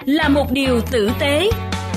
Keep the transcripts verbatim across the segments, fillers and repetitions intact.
là một điều tử tế.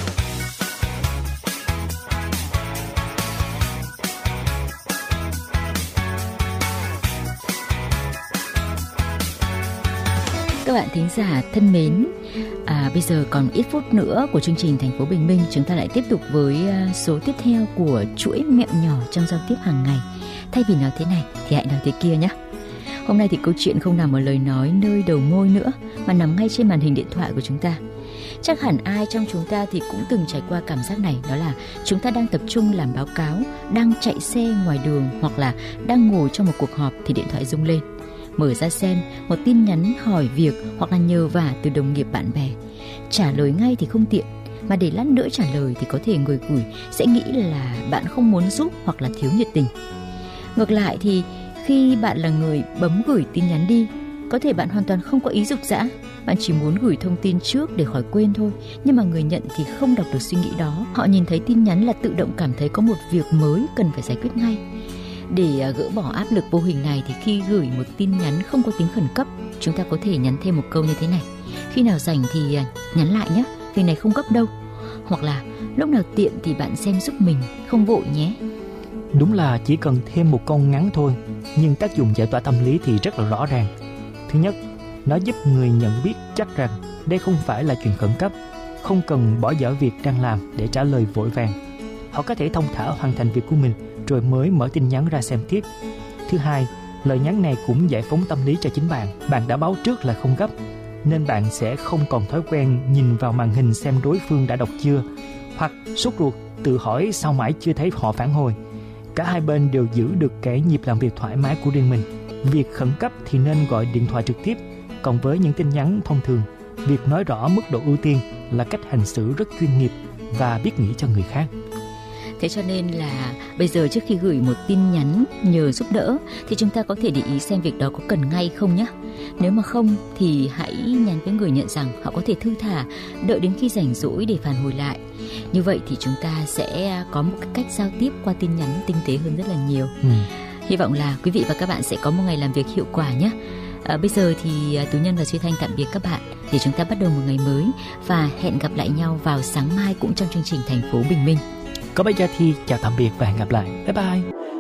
Các bạn thính giả thân mến, à, bây giờ còn ít phút nữa của chương trình Thành phố Bình Minh, chúng ta lại tiếp tục với uh, số tiếp theo của chuỗi mẹo nhỏ trong giao tiếp hàng ngày. Thay vì nói thế này thì hãy nói thế kia nhé. Hôm nay thì câu chuyện không nằm ở lời nói nơi đầu môi nữa, mà nằm ngay trên màn hình điện thoại của chúng ta. Chắc hẳn ai trong chúng ta thì cũng từng trải qua cảm giác này, đó là chúng ta đang tập trung làm báo cáo, đang chạy xe ngoài đường, hoặc là đang ngồi trong một cuộc họp thì điện thoại rung lên. Mở ra xem một tin nhắn hỏi việc hoặc là nhờ vả từ đồng nghiệp bạn bè. Trả lời ngay thì không tiện, mà để lát nữa trả lời thì có thể người gửi sẽ nghĩ là bạn không muốn giúp hoặc là thiếu nhiệt tình. Ngược lại thì khi bạn là người bấm gửi tin nhắn đi, có thể bạn hoàn toàn không có ý giục giã, bạn chỉ muốn gửi thông tin trước để khỏi quên thôi. Nhưng mà người nhận thì không đọc được suy nghĩ đó. Họ nhìn thấy tin nhắn là tự động cảm thấy có một việc mới cần phải giải quyết ngay. Để gỡ bỏ áp lực vô hình này thì khi gửi một tin nhắn không có tính khẩn cấp, chúng ta có thể nhắn thêm một câu như thế này: khi nào rảnh thì nhắn lại nhé, việc này không gấp đâu. Hoặc là lúc nào tiện thì bạn xem giúp mình, không vội nhé. Đúng là chỉ cần thêm một câu ngắn thôi, nhưng tác dụng giải tỏa tâm lý thì rất là rõ ràng. Thứ nhất, nó giúp người nhận biết chắc rằng đây không phải là chuyện khẩn cấp, không cần bỏ dở việc đang làm để trả lời vội vàng. Họ có thể thong thả hoàn thành việc của mình rồi mới mở tin nhắn ra xem tiếp. Thứ hai, lời nhắn này cũng giải phóng tâm lý cho chính bạn. Bạn đã báo trước là không gấp, nên bạn sẽ không còn thói quen nhìn vào màn hình xem đối phương đã đọc chưa, hoặc sốt ruột tự hỏi sao mãi chưa thấy họ phản hồi. Cả hai bên đều giữ được cái nhịp làm việc thoải mái của riêng mình. Việc khẩn cấp thì nên gọi điện thoại trực tiếp, còn với những tin nhắn thông thường, việc nói rõ mức độ ưu tiên là cách hành xử rất chuyên nghiệp và biết nghĩ cho người khác. Thế cho nên là bây giờ trước khi gửi một tin nhắn nhờ giúp đỡ thì chúng ta có thể để ý xem việc đó có cần ngay không nhé. Nếu mà không thì hãy nhắn với người nhận rằng họ có thể thư thả, đợi đến khi rảnh rỗi để phản hồi lại. Như vậy thì chúng ta sẽ có một cách giao tiếp qua tin nhắn tinh tế hơn rất là nhiều. Ừ. Hy vọng là quý vị và các bạn sẽ có một ngày làm việc hiệu quả nhé. À, bây giờ thì Tú Nhân và Duy Thanh tạm biệt các bạn để chúng ta bắt đầu một ngày mới, và hẹn gặp lại nhau vào sáng mai cũng trong chương trình Thành phố Bình Minh. Còn bây giờ thì chào tạm biệt và hẹn gặp lại. Bye bye.